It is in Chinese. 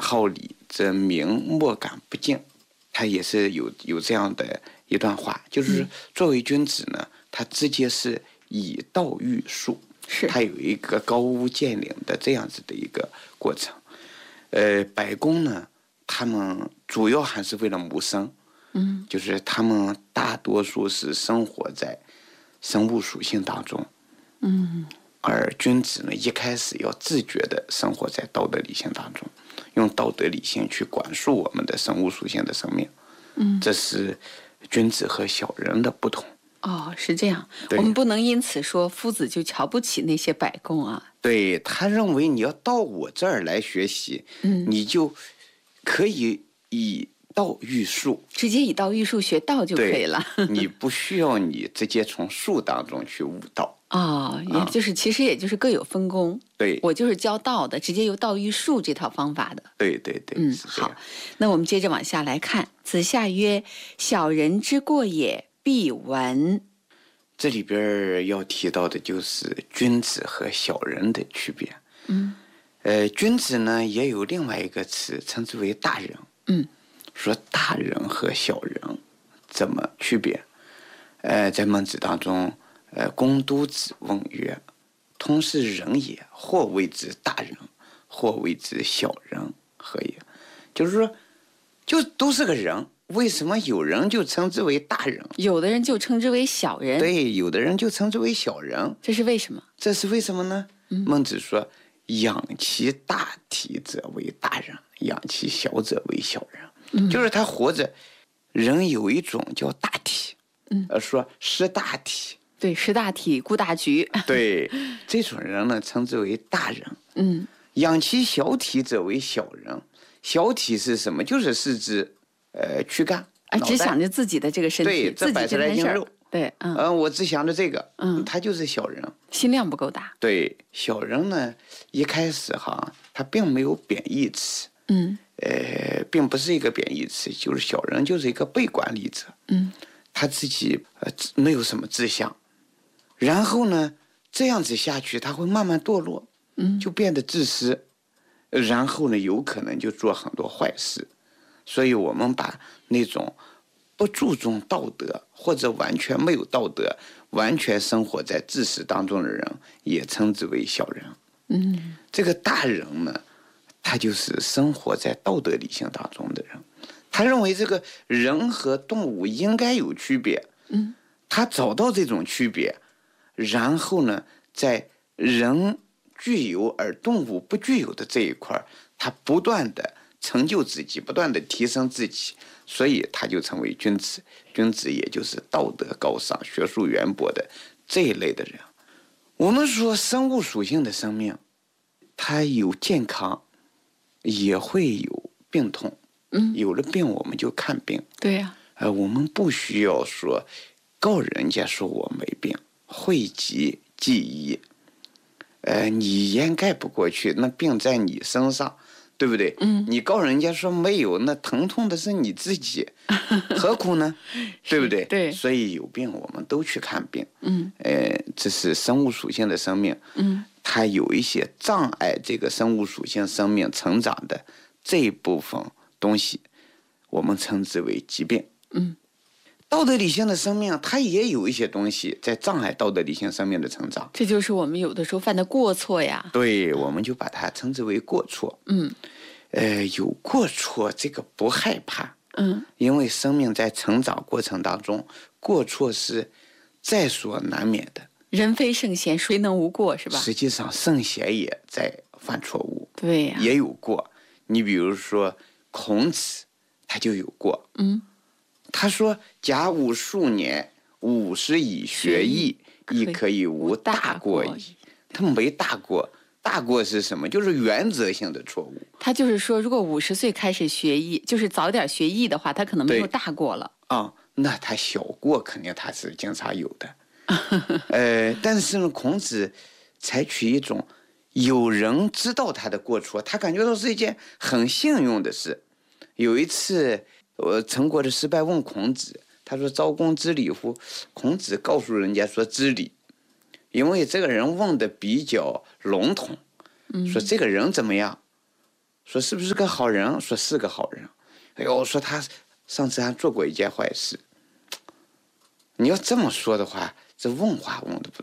好礼，则民莫敢不敬。他也是有这样的一段话，就是作为君子呢，他直接是以道育术，他有一个高屋建瓴的这样子的一个过程。百工呢，他们主要还是为了谋生，就是他们大多数是生活在生物属性当中，而君子呢，一开始要自觉的生活在道德理性当中，用道德理性去管束我们的生物属性的生命，这是君子和小人的不同。 是这样，我们不能因此说夫子就瞧不起那些百工啊。 对，他认为你要到我这儿来学习，你就可以以道育术， 直接以道育术学道就可以了。 你不需要你直接从术当中去悟道。 也就是其实也就是各有分工。 对， 我就是教道的，直接由道育术这套方法的。 对， 好，那我们接着往下来看。子夏曰：“小人之过也，必闻。” 这里边要提到的就是君子和小人的区别。君子呢也有另外一个词，称之为大人。说大人和小人怎么区别？在孟子当中，公都子问曰：“通是人也，或谓之大人，或谓之小人，何也？”就是说，就都是个人。为什么有人就称之为大人， 有的人就称之为小人？ 对，有的人就称之为小人。 这是为什么？ 这是为什么呢？孟子说：“养其大体者为大人，养其小者为小人。”就是他活着，人有一种叫大体，说识大体。 对，识大体，顾大局。 对，这种人呢，称之为大人。养其小体者为小人。小体是什么？就是四肢。躯干， 只想着自己的这个身体， 对，这摆出来硬肉， 对， 我只想着这个，他就是小人， 心量不够大。 对，小人呢，一开始他并没有贬义词，并不是一个贬义词，就是小人就是一个被管理者，他自己没有什么志向，然后呢，这样子下去，他会慢慢堕落，就变得自私，然后呢，有可能就做很多坏事。所以我们把那种不注重道德或者完全没有道德、完全生活在自私当中的人，也称之为小人。这个大人呢，他就是生活在道德理性当中的人。他认为这个人和动物应该有区别。他找到这种区别，然后呢，在人具有而动物不具有的这一块，他不断的成就自己，不断的提升自己，所以他就成为君子。君子也就是道德高尚、学术渊博的这一类的人。我们说生物属性的生命，它有健康，也会有病痛。有了病我们就看病。 对呀。 我们不需要说告人家说我没病，讳疾忌医。你掩盖不过去，那病在你身上。对不对？你告人家说没有，那疼痛的是你自己，何苦呢？对不对？ 对， 所以有病我们都去看病。这是生物属性的生命。它有一些障碍这个生物属性生命成长的这一部分东西，我们称之为疾病。道德理性的生命，它也有一些东西在障碍道德理性生命的成长。 这就是我们有的时候犯的过错呀。 对，我们就把它称之为过错。有过错这个不害怕。因为生命在成长过程当中，过错是在所难免的。 人非圣贤，谁能无过，是吧？ 实际上，圣贤也在犯错误。 对呀， 也有过。你比如说孔子，他就有过。他说：“假吾数年，50以学艺，亦可以无大过矣。”他没大过，大过是什么？就是原则性的错误。 他就是说，如果50岁开始学艺，就是早点学艺的话，他可能没有大过了。 那他小过肯定他是经常有的。但是呢，孔子采取一种有人知道他的过错，他感觉到是一件很幸运的事。有一次，陈国的失败问孔子，他说：“昭公知礼乎？”孔子告诉人家说：“知礼。”因为这个人问的比较笼统，说这个人怎么样？ 说是不是个好人？说是个好人。哎呦，说他上次还做过一件坏事。你要这么说的话，这问话问的不